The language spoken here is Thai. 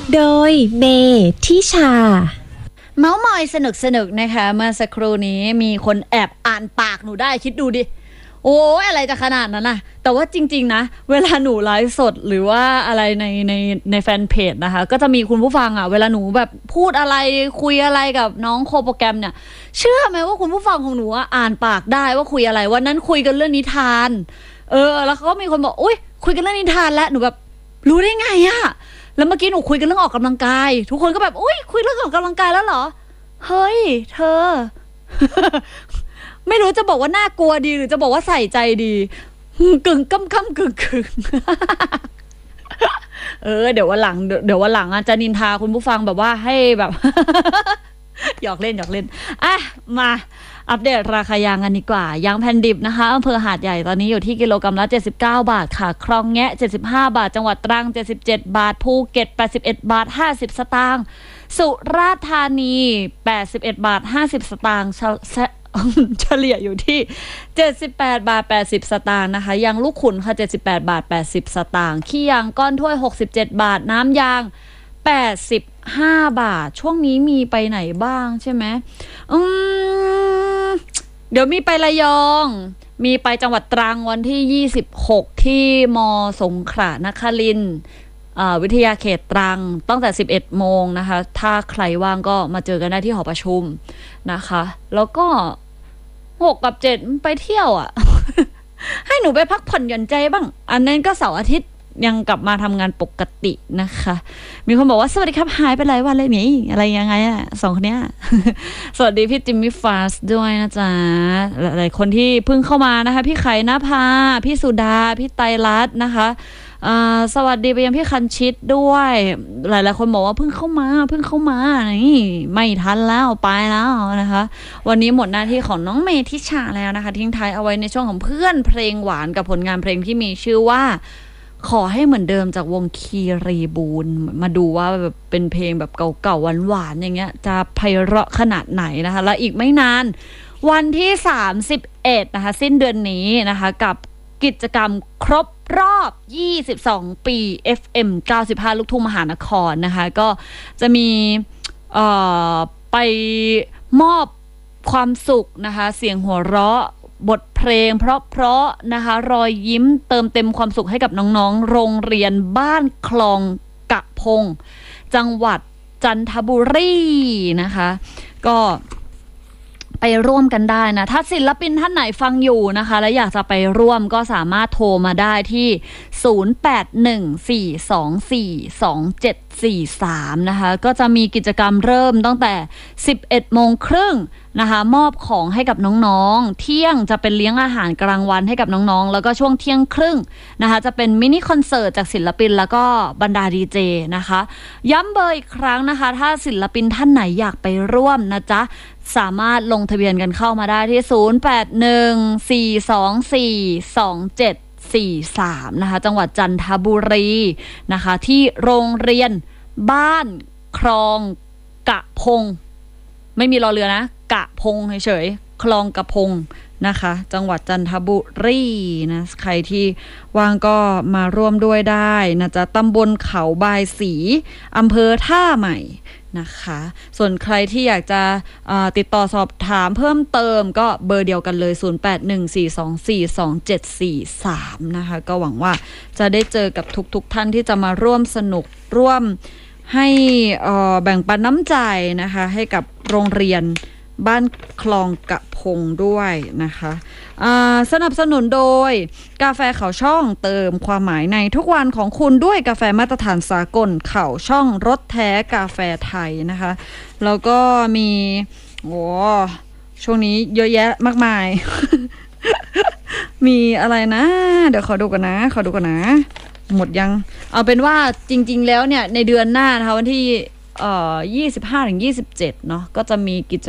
โดยเมทิชาเมาส์มอยสนุกนะคะเมื่อสักครู่นี้มีคนแอบอ่านปากหนูได้คิดดูดิโอ้ยอะไรจะขนาดนั้นนะแต่ว่าจริงๆนะเวลาหนูไลฟ์สดหรือว่าอะไรในแฟนเพจนะคะก็จะมีคุณผู้ฟังอ่ะเวลาหนูแบบพูดอะไรคุยอะไรกับน้องโคโปรแกรมเนี่ยเชื่อไหมว่าคุณผู้ฟังของหนูอ่านปากได้ว่าคุยอะไรวันนั้นคุยกันเรื่องนิทานแล้วเขาก็มีคนบอกอุ้ยคุยกันเรื่องนิทานแล้วหนูแบบรู้ได้ไงอะแล้วเมื่อกี้หนูคุยกันเรื่องออกกำลังกายทุกคนก็แบบอุ้ยคุยเรื่องออกกำลังกายแล้วเหรอเฮ้ยเธอ ไม่รู้จะบอกว่าน่ากลัวดีหรือจะบอกว่าใส่ใจดีกึ่งก้ำกึ่งเดี๋ยววันหลังจะนินทาคุณผู้ฟังแบบว่าให้แบบ หยอกเล่นอ่ะมาอัปเดตราคายางกันดีกว่ายางแผ่นดิบนะคะอำเภอหาดใหญ่ตอนนี้อยู่ที่กิโลกรัมละ79 บาทค่ะคลองแงะ75 บาทจังหวัดตรัง77 บาทภูเก็ต81 บาท50 สตางค์สุราษฎร์ธานี81 บาท50 สตางค์เฉลี่ยอยู่ที่78 บาท80 สตางค์นะคะยางลูกขุนค่ะ78 บาท80 สตางค์ขี้ยางก้อนถ้วย67 บาทน้ำยาง85 บาทช่วงนี้มีไปไหนบ้างใช่ไหมเดี๋ยวมีไประยองมีไปจังหวัดตรังวันที่26ที่มสงขลานครินทร์วิทยาเขตตรังตั้งแต่11 โมงนะคะถ้าใครว่างก็มาเจอกันได้ที่หอประชุมนะคะแล้วก็6 กับ 7ไปเที่ยวอ่ะ ให้หนูไปพักผ่อนหย่อนใจบ้างอันนั้นก็เสาร์อาทิตย์ยังกลับมาทำงานปกตินะคะมีคนบอกว่าสวัสดีครับหายไปหลายวันเลยนี่อะไรยังไงอะสองคนเนี้ย สวัสดีพี่จิมมี่ฟาสด้วยนะจ๊ะหลายคนที่เพิ่งเข้ามานะคะพี่ไข่นภาพี่สุดาพี่ไตรรัตน์นะคะสวัสดีไปยังพี่คันชิดด้วยหลายๆคนบอกว่าเพิ่งเข้ามานี่ไม่ทันแล้วไปแล้วนะคะวันนี้หมดหน้าที่ของน้องเมทิชาแล้วนะคะทิ้งท้ายเอาไว้ในช่วงของเพื่อนเพลงหวานกับผลงานเพลงที่มีชื่อว่าขอให้เหมือนเดิมจากวงคีรีบูนมาดูว่าแบบเป็นเพลงแบบเก่าๆหวานๆอย่างเงี้ยจะไพเราะขนาดไหนนะคะแล้วอีกไม่นานวันที่31นะคะสิ้นเดือนนี้นะคะกับกิจกรรมครบรอบ22 ปี FM 95 ลูกทุ่งมหานครนะคะก็จะมีไปมอบความสุขนะคะเสียงหัวเราะบทเพลงเพราะๆนะคะรอยยิ้มเติมเต็มความสุขให้กับน้องๆโรงเรียนบ้านคลองกะพงจังหวัดจันทบุรีนะคะก็ไปร่วมกันได้นะถ้าศิลปินท่านไหนฟังอยู่นะคะและอยากจะไปร่วมก็สามารถโทรมาได้ที่0814242743นะคะก็จะมีกิจกรรมเริ่มตั้งแต่ 11 โมงครึ่งนะคะมอบของให้กับน้องๆเที่ยงจะเป็นเลี้ยงอาหารกลางวันให้กับน้องๆแล้วก็ช่วงเที่ยงครึ่งนะคะจะเป็นมินิคอนเสิร์ตจากศิลปินแล้วก็บรรดาดีเจนะคะย้ำเบอร์อีกครั้งนะคะถ้าศิลปินท่านไหนอยากไปร่วมนะจ๊ะสามารถลงทะเบียนกันเข้ามาได้ที่0814242743นะคะจังหวัดจันทบุรีนะคะที่โรงเรียนบ้านคลองกะพงไม่มีรอเรือนะกะพงเฉยๆคลองกะพงนะคะจังหวัดจันทบุรีนะใครที่ว่างก็มาร่วมด้วยได้นะจ๊ะตำบลเขาบายศรีอำเภอท่าใหม่นะคะส่วนใครที่อยากจะติดต่อสอบถามเพิ่มเติมก็เบอร์เดียวกันเลย0814242743นะคะก็หวังว่าจะได้เจอกับทุกท่านที่จะมาร่วมสนุกร่วมให้แบ่งปันน้ำใจนะคะให้กับโรงเรียนบ้านคลองกะพงด้วยนะคะสนับสนุนโดยกาแฟเขาช่องเติมความหมายในทุกวันของคุณด้วยกาแฟมาตรฐานสากลเขาช่องรสแท้กาแฟไทยนะคะแล้วก็มีช่วงนี้เยอะแยะมากมาย มีอะไรนะเดี๋ยวขอดูกันนะหมดยังเอาเป็นว่าจริงๆแล้วเนี่ยในเดือนหน้านะคะวันที่25-27เนาะก็จะมีกิจ